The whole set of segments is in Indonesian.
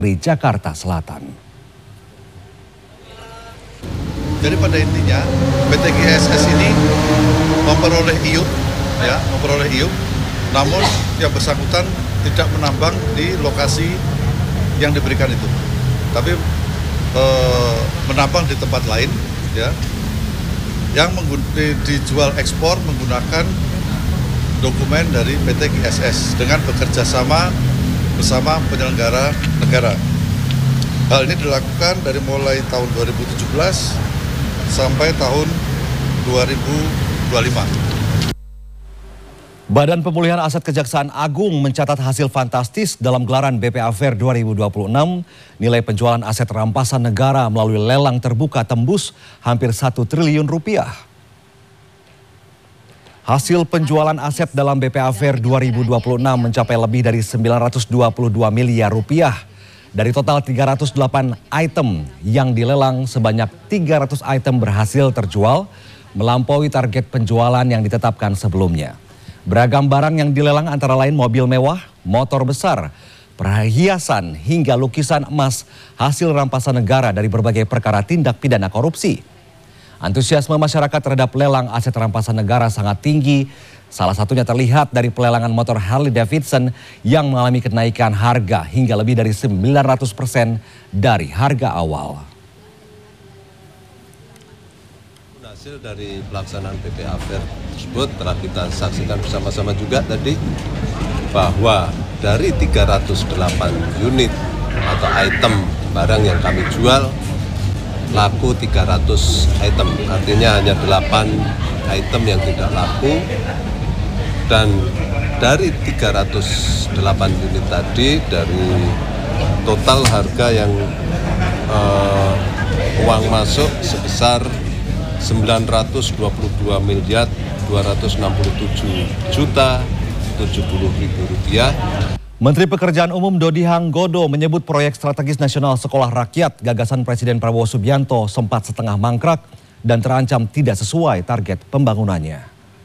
di Jakarta Selatan. Jadi pada intinya PT GSS ini memperoleh IUP, namun yang bersangkutan tidak menambang di lokasi yang diberikan itu, tapi menambang di tempat lain, yang dijual ekspor menggunakan dokumen dari PT GSS dengan bekerja sama bersama penyelenggara negara. Hal ini dilakukan dari mulai tahun 2017 sampai tahun 2025. Badan Pemulihan Aset Kejaksaan Agung mencatat hasil fantastis dalam gelaran BPA Fair 2026. Nilai penjualan aset rampasan negara melalui lelang terbuka tembus hampir 1 triliun rupiah. Hasil penjualan aset dalam BPA Fair 2026 mencapai lebih dari 922 miliar rupiah. Dari total 308 item yang dilelang, sebanyak 300 item berhasil terjual, melampaui target penjualan yang ditetapkan sebelumnya. Beragam barang yang dilelang antara lain mobil mewah, motor besar, perhiasan hingga lukisan emas hasil rampasan negara dari berbagai perkara tindak pidana korupsi. Antusiasme masyarakat terhadap lelang aset rampasan negara sangat tinggi. Salah satunya terlihat dari pelelangan motor Harley Davidson yang mengalami kenaikan harga hingga lebih dari 900% dari harga awal. Hasil dari pelaksanaan BPA Fair tersebut telah kita saksikan bersama-sama juga tadi bahwa dari 308 unit atau item barang yang kami jual laku 300 item, artinya hanya 8 item yang tidak laku, dan dari 308 unit tadi dari total harga yang uang masuk sebesar 922 miliar 267 juta 70.000 rupiah. Menteri Pekerjaan Umum Dodi Hanggodo menyebut proyek strategis nasional Sekolah Rakyat gagasan Presiden Prabowo Subianto sempat setengah mangkrak dan terancam tidak sesuai target pembangunannya.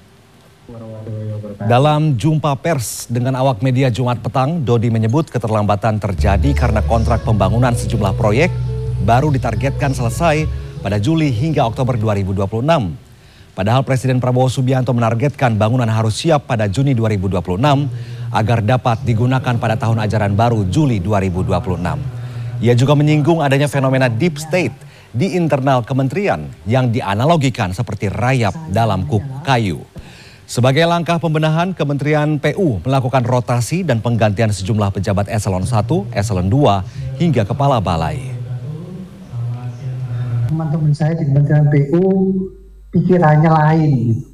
Dalam jumpa pers dengan awak media Jumat petang, Dodi menyebut keterlambatan terjadi karena kontrak pembangunan sejumlah proyek baru ditargetkan selesai pada Juli hingga Oktober 2026. Padahal Presiden Prabowo Subianto menargetkan bangunan harus siap pada Juni 2026 agar dapat digunakan pada tahun ajaran baru Juli 2026. Ia juga menyinggung adanya fenomena deep state di internal kementerian yang dianalogikan seperti rayap dalam kuk kayu. Sebagai langkah pembenahan, Kementerian PU melakukan rotasi dan penggantian sejumlah pejabat eselon 1, eselon 2 hingga kepala balai. Teman-teman saya di Kementerian PU pikirannya lain.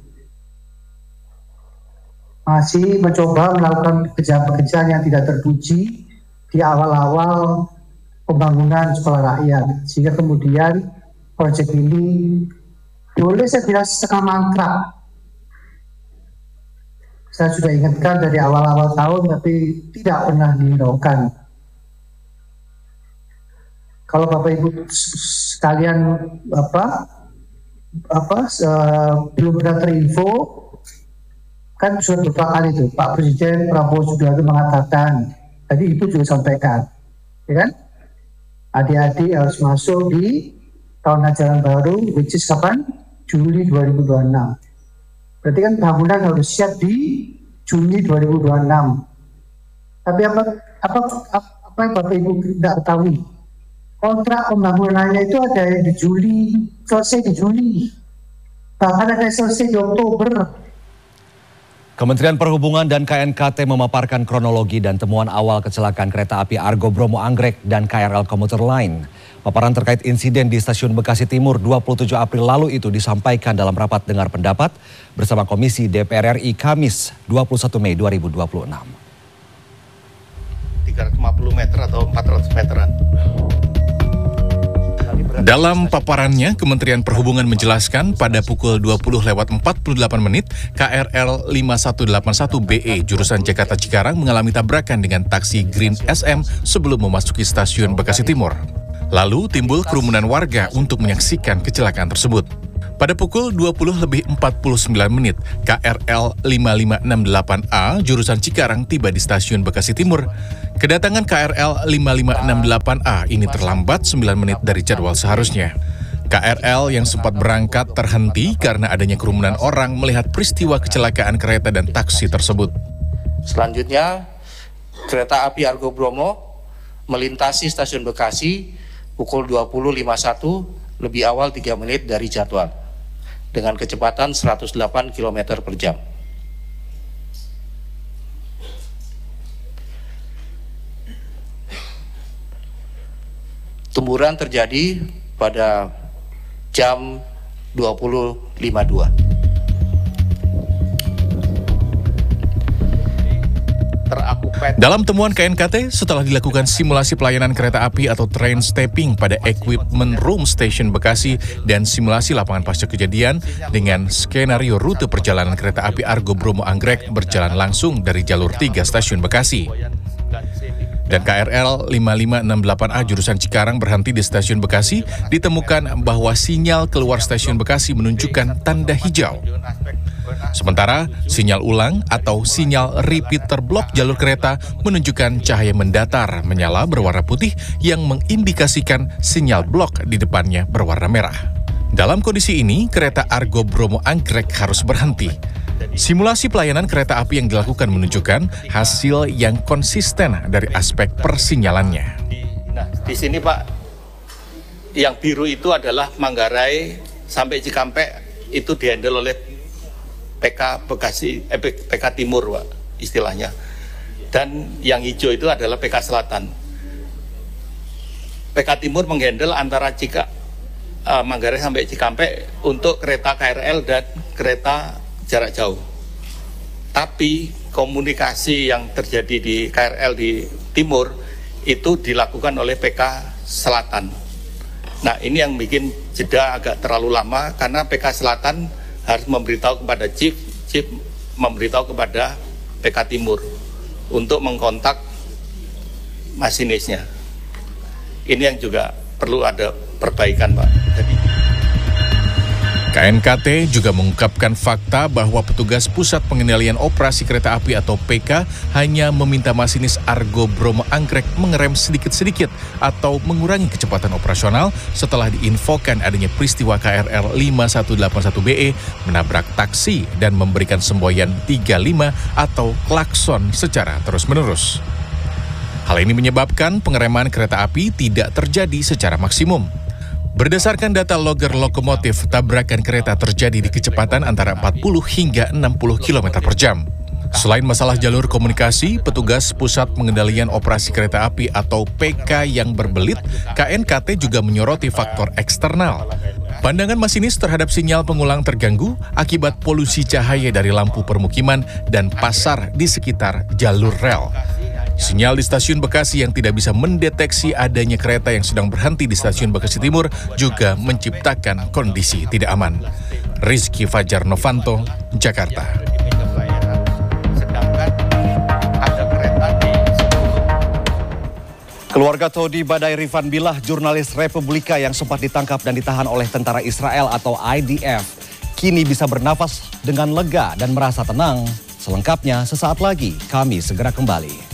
Masih mencoba melakukan pekerjaan-pekerjaan yang tidak terpuji di awal-awal pembangunan sekolah rakyat. Sehingga kemudian proyek ini boleh saya bilang setengah mangkrak. Saya sudah ingatkan dari awal-awal tahun tapi tidak pernah dihiraukan. Kalau Bapak Ibu sekalian belum pernah terinfo, kan sudah beberapa kali itu Pak Presiden Prabowo Subianto mengatakan, tadi Ibu juga sampaikan, ya kan? Adik-adik harus masuk di tahun ajaran baru, which is kapan? Juli 2026. Berarti kan bangunan harus siap di Juni 2026. Tapi apa yang Bapak Ibu tidak ketahui? Kontrak pembangunannya itu ada yang di Juli, selesai di Juli. Bahkan ada yang selesai di Oktober. Kementerian Perhubungan dan KNKT memaparkan kronologi dan temuan awal kecelakaan kereta api Argo Bromo Anggrek dan KRL Komuter Line. Paparan terkait insiden di Stasiun Bekasi Timur 27 April lalu itu disampaikan dalam rapat dengar pendapat bersama Komisi DPR RI Kamis 21 Mei 2026. 350 meter atau 400 meteran. Dalam paparannya, Kementerian Perhubungan menjelaskan pada pukul 20.48 menit, KRL 5181BE jurusan Jakarta Cikarang mengalami tabrakan dengan taksi Green SM sebelum memasuki stasiun Bekasi Timur. Lalu timbul kerumunan warga untuk menyaksikan kecelakaan tersebut. Pada pukul 20:49, KRL 5568A jurusan Cikarang tiba di stasiun Bekasi Timur. Kedatangan KRL 5568A ini terlambat 9 menit dari jadwal seharusnya. KRL yang sempat berangkat terhenti karena adanya kerumunan orang melihat peristiwa kecelakaan kereta dan taksi tersebut. Selanjutnya, kereta api Argo Bromo melintasi stasiun Bekasi pukul 20.51 lebih awal 3 menit dari jadwal dengan kecepatan 108 km per jam. Temburan terjadi pada jam 20.52. Dalam temuan KNKT, setelah dilakukan simulasi pelayanan kereta api atau train stepping pada Equipment Room Station Bekasi dan simulasi lapangan pasca kejadian dengan skenario rute perjalanan kereta api Argo Bromo Anggrek berjalan langsung dari jalur 3 stasiun Bekasi. Dan KRL 5568A jurusan Cikarang berhenti di stasiun Bekasi, ditemukan bahwa sinyal keluar stasiun Bekasi menunjukkan tanda hijau. Sementara sinyal ulang atau sinyal repeater blok jalur kereta menunjukkan cahaya mendatar menyala berwarna putih yang mengindikasikan sinyal blok di depannya berwarna merah. Dalam kondisi ini, kereta Argo Bromo Anggrek harus berhenti. Simulasi pelayanan kereta api yang dilakukan menunjukkan hasil yang konsisten dari aspek persinyalannya. Nah, di sini Pak, yang biru itu adalah Manggarai sampai Cikampek itu dihandle oleh PK Bekasi, PK Timur, Pak, istilahnya. Dan yang hijau itu adalah PK Selatan. PK Timur menghandle antara Manggarai sampai Cikampek untuk kereta KRL dan kereta jarak jauh. Tapi komunikasi yang terjadi di KRL di Timur itu dilakukan oleh PK Selatan. Nah, ini yang bikin jeda agak terlalu lama karena PK Selatan harus memberitahu kepada Chief memberitahu kepada PK Timur untuk mengkontak masinisnya. Ini yang juga perlu ada perbaikan, Pak. KNKT juga mengungkapkan fakta bahwa petugas Pusat Pengendalian Operasi Kereta Api atau PK hanya meminta masinis Argo Bromo Anggrek mengerem sedikit-sedikit atau mengurangi kecepatan operasional setelah diinfokan adanya peristiwa KRL 5181BE menabrak taksi dan memberikan semboyan 35 atau klakson secara terus-menerus. Hal ini menyebabkan pengereman kereta api tidak terjadi secara maksimum. Berdasarkan data logger lokomotif, tabrakan kereta terjadi di kecepatan antara 40 hingga 60 km per jam. Selain masalah jalur komunikasi, petugas Pusat Pengendalian Operasi Kereta Api atau PK yang berbelit, KNKT juga menyoroti faktor eksternal. Pandangan masinis terhadap sinyal pengulang terganggu akibat polusi cahaya dari lampu permukiman dan pasar di sekitar jalur rel. Sinyal di stasiun Bekasi yang tidak bisa mendeteksi adanya kereta yang sedang berhenti di stasiun Bekasi Timur juga menciptakan kondisi tidak aman. Rizky Fajar Novanto, Jakarta. Keluarga Todi Badai Rifan Billah, jurnalis Republika yang sempat ditangkap dan ditahan oleh tentara Israel atau IDF, kini bisa bernafas dengan lega dan merasa tenang. Selengkapnya sesaat lagi, kami segera kembali.